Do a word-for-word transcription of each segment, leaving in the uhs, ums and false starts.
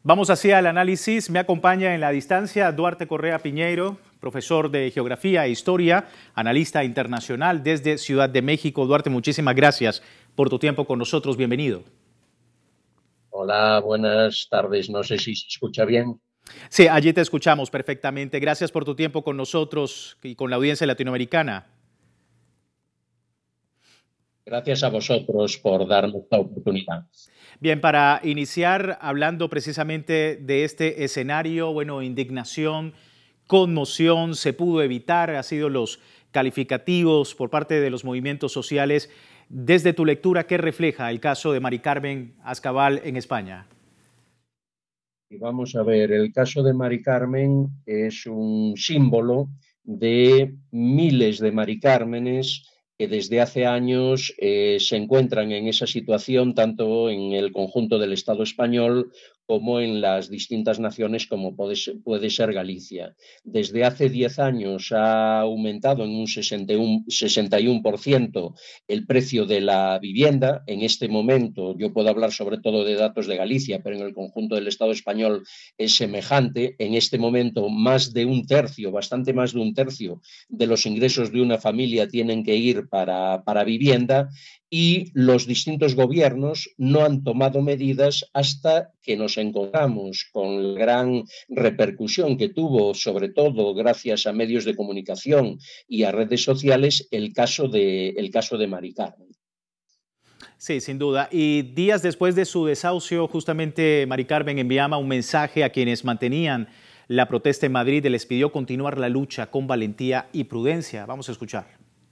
Vamos hacia el análisis. Me acompaña en la distancia Duarte Correa Piñeiro, profesor de Geografía e Historia, analista internacional desde Ciudad de México. Duarte, muchísimas gracias por tu tiempo con nosotros. Bienvenido. Hola, buenas tardes. No sé si se escucha bien. Sí, allí te escuchamos perfectamente. Gracias por tu tiempo con nosotros y con la audiencia latinoamericana. Gracias a vosotros por darme esta oportunidad. Bien, para iniciar hablando precisamente de este escenario, bueno, indignación, conmoción, se pudo evitar, ha sido los calificativos por parte de los movimientos sociales. Desde tu lectura, ¿qué refleja el caso de Mari Carmen Ascabal en España? Y vamos a ver, el caso de Mari Carmen es un símbolo de miles de Mari Cármenes que desde hace años eh, se encuentran en esa situación tanto en el conjunto del Estado español como en las distintas naciones como puede ser, puede ser Galicia. Desde hace diez años ha aumentado en un sesenta y uno, sesenta y uno por ciento el precio de la vivienda. En este momento, yo puedo hablar sobre todo de datos de Galicia, pero en el conjunto del Estado español es semejante. En este momento, más de un tercio, bastante más de un tercio de los ingresos de una familia tienen que ir para, para vivienda, y los distintos gobiernos no han tomado medidas hasta que nos encontramos con la gran repercusión que tuvo, sobre todo gracias a medios de comunicación y a redes sociales, el caso de, el caso de Mari Carmen. Sí, sin duda. Y días después de su desahucio, justamente Mari Carmen enviaba un mensaje a quienes mantenían la protesta en Madrid y les pidió continuar la lucha con valentía y prudencia. Vamos a escuchar.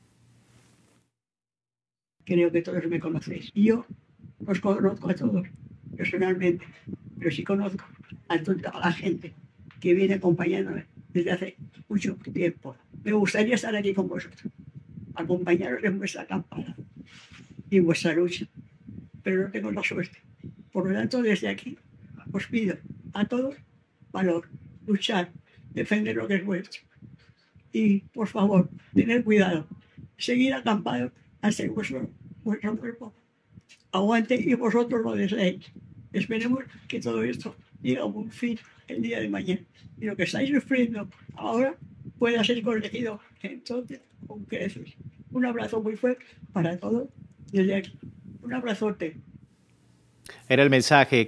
Creo que todos me conocéis. Y yo os conozco a todos personalmente, pero sí conozco a toda la gente que viene acompañándome desde hace mucho tiempo. Me gustaría estar aquí con vosotros, acompañaros en vuestra campaña y en vuestra lucha, pero no tengo la suerte. Por lo tanto, desde aquí os pido a todos valor, luchar, defender lo que es vuestro. Y, por favor, tened cuidado, seguid acampados hasta que vuestro, vuestro cuerpo aguante y vosotros lo deseéis. Esperemos que todo esto llegue a un fin el día de mañana. Y lo que estáis sufriendo ahora pueda ser corregido entonces con creces. Un abrazo muy fuerte para todos desde aquí. Un abrazote. Era el mensaje